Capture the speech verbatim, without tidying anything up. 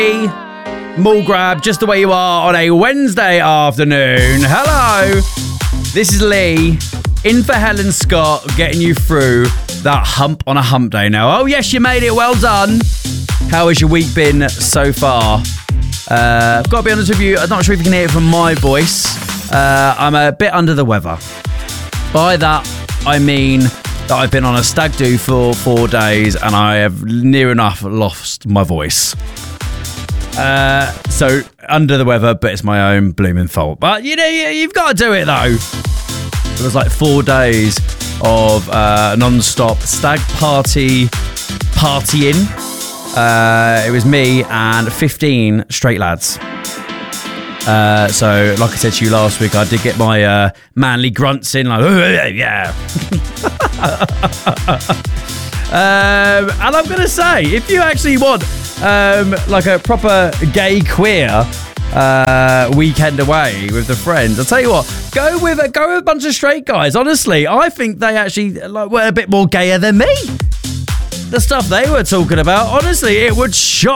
Mall grab, just the way you are on a Wednesday afternoon. Hello, this is Lee, in for Helen Scott, getting you through that hump on a hump day now. Oh yes, you made it, well done. How has your week been so far? Uh, I've got to be honest with you, I'm not sure if you can hear it from my voice. Uh, I'm a bit under the weather. By that, I mean that I've been on a stag do for four days and I have near enough lost my voice. Uh, so under the weather, but it's my own blooming fault. But you know, you've got to do it though. It was like four days of uh, non-stop stag party partying. Uh, it was me and fifteen straight lads. Uh, so, like I said to you last week, I did get my uh, manly grunts in, like, yeah. um, and I'm going to say, if you actually want um, like a proper gay queer uh, weekend away with the friends, I'll tell you what, go with a, go with a bunch of straight guys. Honestly, I think they actually like, were a bit more gayer than me. The stuff they were talking about, honestly, it would shock